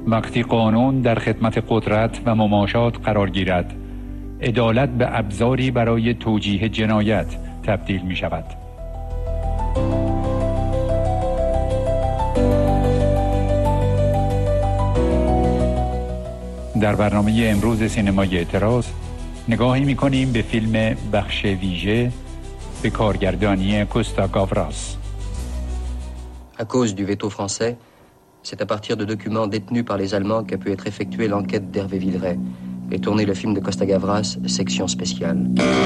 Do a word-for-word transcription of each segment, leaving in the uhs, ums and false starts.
وقتی قانون در خدمت قدرت و مماشات قرار گیرد، عدالت به ابزاری برای توجیه جنایت تبدیل می شود. در برنامه امروز سینمای اعتراض نگاهی می کنیم به فیلم بخش ویژه به کارگردانی کوستا گاوراس. À cause du veto français, c'est à partir de documents détenus par les Allemands qu'a pu être effectuée l'enquête d'Hervé Villeray et tourné le film de Costa Gavras, section spéciale.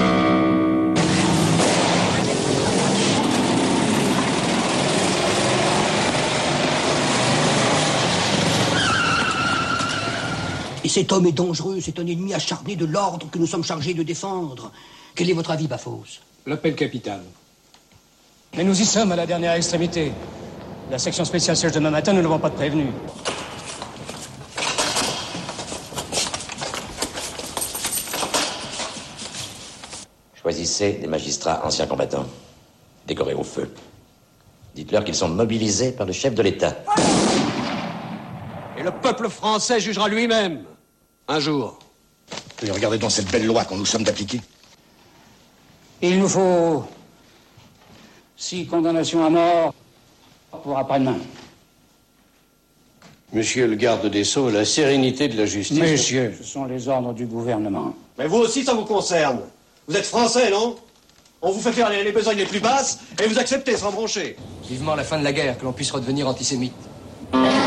Et cet homme est dangereux, c'est un ennemi acharné de l'ordre que nous sommes chargés de défendre. Quel est votre avis, Bafos? L'appel capital. Mais nous y sommes à la dernière extrémité. La section spéciale siège demain matin, nous n'avons pas de prévenu. Choisissez des magistrats anciens combattants, décorés au feu. Dites-leur qu'ils sont mobilisés par le chef de l'État. Et le peuple français jugera lui-même, un jour. Et regardez donc cette belle loi qu'on nous sommes d'appliquer. Il nous faut six condamnations à mort pour après-demain. Monsieur le garde des Sceaux, la sérénité de la justice... Messieurs, ce sont les ordres du gouvernement. Mais vous aussi, ça vous concerne. Vous êtes français, non? On vous fait faire les, les besognes les plus basses et vous acceptez sans broncher. Vivement la fin de la guerre, que l'on puisse redevenir antisémite.